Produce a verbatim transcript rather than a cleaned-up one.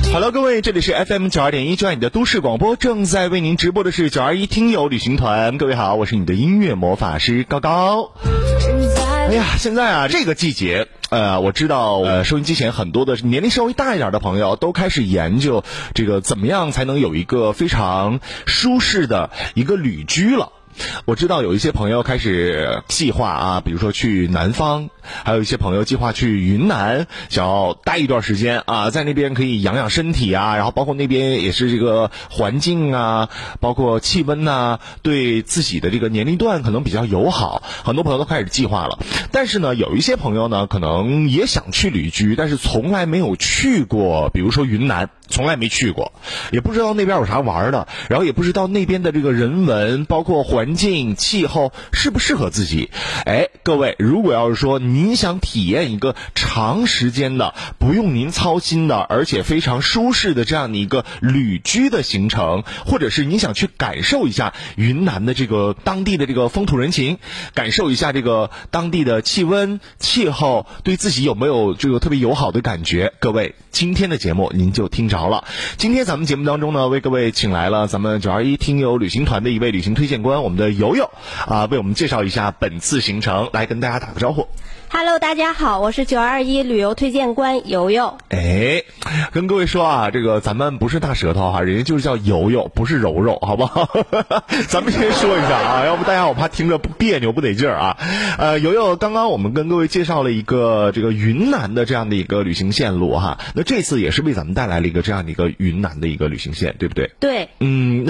Hello， 各位，这里是 F M 九二点一九二你的都市广播，正在为您直播的是九二一听友旅行团。各位好，我是你的音乐魔法师高高。哎呀，现在啊，这个季节，呃，我知道，呃，收音机前很多的年龄稍微大一点的朋友都开始研究这个怎么样才能有一个非常舒适的一个旅居了。我知道有一些朋友开始计划啊，比如说去南方，还有一些朋友计划去云南，想要待一段时间啊，在那边可以养养身体啊，然后包括那边也是这个环境啊，包括气温啊，对自己的这个年龄段可能比较友好，很多朋友都开始计划了。但是呢，有一些朋友呢，可能也想去旅居，但是从来没有去过，比如说云南。从来没去过，也不知道那边有啥玩的，然后也不知道那边的这个人文，包括环境、气候适不适合自己。哎，各位，如果要是说您想体验一个长时间的、不用您操心的，而且非常舒适的这样的一个旅居的行程，或者是您想去感受一下云南的这个当地的这个风土人情，感受一下这个当地的气温、气候，对自己有没有这个特别友好的感觉？各位，今天的节目您就听着。好了，今天咱们节目当中呢，为各位请来了咱们九二一听友旅行团的一位旅行推荐官，我们的游游啊，为我们介绍一下本次行程，来跟大家打个招呼。 Hello， 大家好，我是九二一旅游推荐官游游。 哎，跟各位说啊，这个咱们不是大舌头哈，人家就是叫游游，不是柔柔，好不好？咱们先说一下啊，要不大家我怕听着别扭不得劲儿啊。呃，游游，刚刚我们跟各位介绍了一个这个云南的这样的一个旅行线路哈，那这次也是为咱们带来了一个这样的一个云南的一个旅行线，对不对？ 对。 嗯。